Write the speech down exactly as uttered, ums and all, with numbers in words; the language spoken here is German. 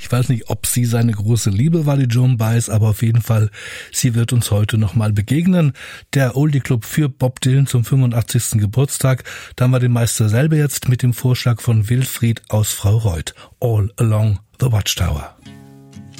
Ich weiß nicht, ob sie seine große Liebe war, die Joan Baez, aber auf jeden Fall, sie wird uns heute nochmal begegnen. Der Oldie Club für Bob Dylan zum fünfundachtzigsten Geburtstag. Da haben wir den Meister selber jetzt mit dem Vorschlag von Wilfried aus Frau Reuth. All Along the Watchtower.